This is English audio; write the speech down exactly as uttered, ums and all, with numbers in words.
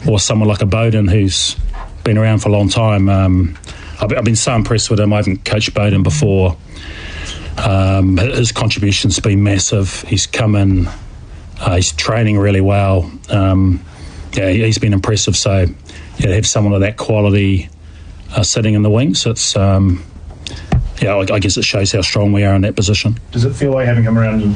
or someone like a Bowden who's been around for a long time. Um, I've, I've been so impressed with him. I haven't coached Bowden before. Um, his contribution's been massive. He's come in, uh, he's training really well. Um, yeah, he's been impressive. So, yeah, to have someone of that quality uh, sitting in the wings, it's um, yeah, I, I guess it shows how strong we are in that position. Does it feel like having him around